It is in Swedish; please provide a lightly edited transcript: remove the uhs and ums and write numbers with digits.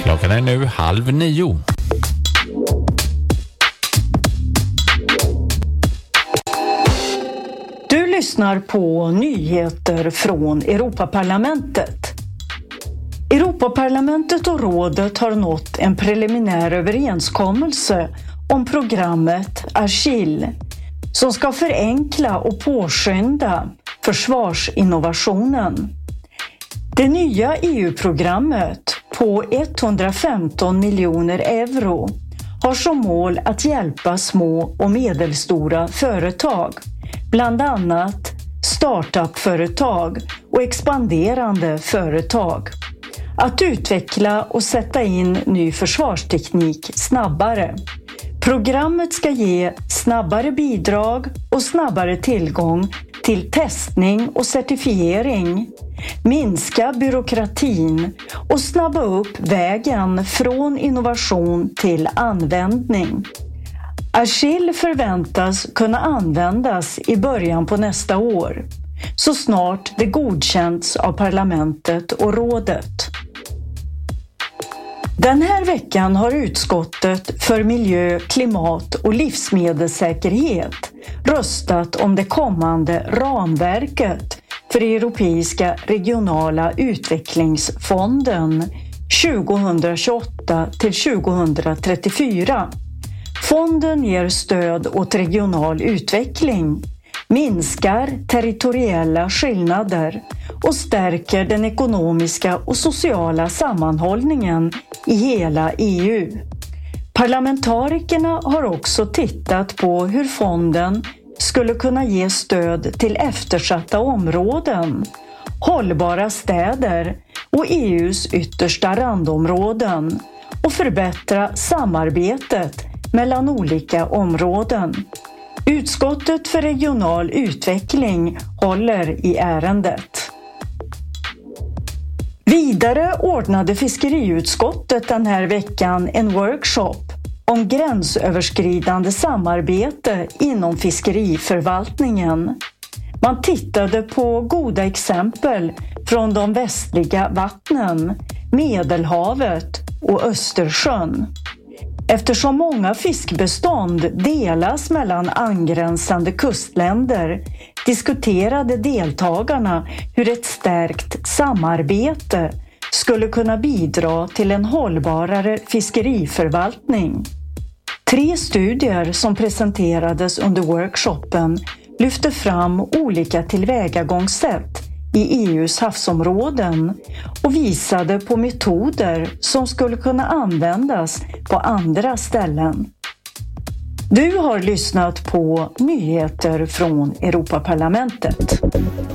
Klockan är nu 8:30. Du lyssnar på nyheter från Europaparlamentet. Europaparlamentet och rådet har nått en preliminär överenskommelse om programmet Agile som ska förenkla och påskynda försvarsinnovationen. Det nya EU-programmet på 115 miljoner euro har som mål att hjälpa små och medelstora företag, bland annat startup-företag och expanderande företag, att utveckla och sätta in ny försvarsteknik snabbare. Programmet ska ge snabbare bidrag och snabbare tillgång till testning och certifiering, minska byråkratin och snabba upp vägen från innovation till användning. Agile förväntas kunna användas i början på nästa år, så snart det godkänts av parlamentet och rådet. Den här veckan har utskottet för miljö, klimat och livsmedelssäkerhet röstat om det kommande ramverket för Europeiska regionala utvecklingsfonden 2028 till 2034. Fonden ger stöd åt regional utveckling, minskar territoriella skillnader och stärker den ekonomiska och sociala sammanhållningen i hela EU. Parlamentarikerna har också tittat på hur fonden skulle kunna ge stöd till eftersatta områden, hållbara städer och EU:s yttersta randområden och förbättra samarbetet mellan olika områden. Utskottet för regional utveckling håller i ärendet. Vidare ordnade fiskeriutskottet den här veckan en workshop om gränsöverskridande samarbete inom fiskeriförvaltningen. Man tittade på goda exempel från de västliga vattnen, Medelhavet och Östersjön. Eftersom många fiskbestånd delas mellan angränsande kustländer diskuterade deltagarna hur ett stärkt samarbete skulle kunna bidra till en hållbarare fiskeriförvaltning. 3 studier som presenterades under workshopen lyfte fram olika tillvägagångssätt i EU:s havsområden och visade på metoder som skulle kunna användas på andra ställen. Du har lyssnat på nyheter från Europaparlamentet.